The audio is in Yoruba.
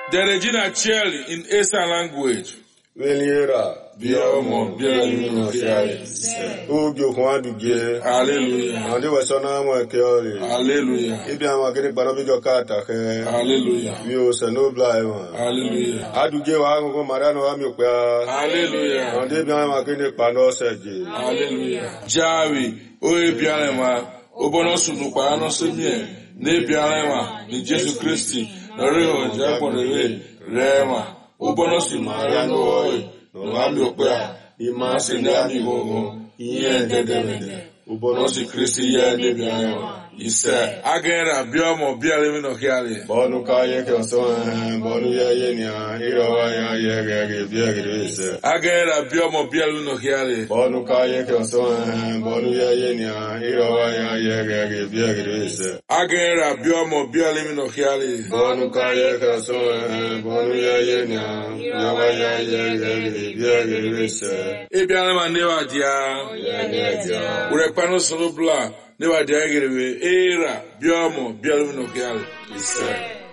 The Regina Cherry in Esa language. Veliera, Biomo, Bialimino Hiali. Ugyo Kwandugie, Hallelujah. and they were son of my Kelly. Hallelujah. If I'm a getting Banabigo Kata, Hallelujah. you say no blind. Hallelujah. I do give Ango Marano Amioka. Hallelujah. And they be a getting Panosaji. Hallelujah. Javi, Oe Bialema, Obonosu Nupano Semie, Ne Bialema, in Jesus Christi, Reo, Japon, Rema, Obonosu Mariano Oe, no Amioka, Imasi Namigo, Yen Dedemede, Obonosu Christi, Yen Bialema. He said, Agera, Biomo, Bialimino Hiali. Bonuka Yakoson, Bonu Yaya, Hiroya Yagagi, Agera, Biomo, Bialimino Hiali. Bonuka Yakoson, Bonu Yaya, Hiroya Yagagi, Agera, Biomo, Bialimino Hiali. Bonuka Yakoson, Bonu Yaya, Hiroya Yagagi, Ebialema Neva Dia, Urepano Solobla. Never dare get away. Era, Biomo, Bialimino Hiali. He said.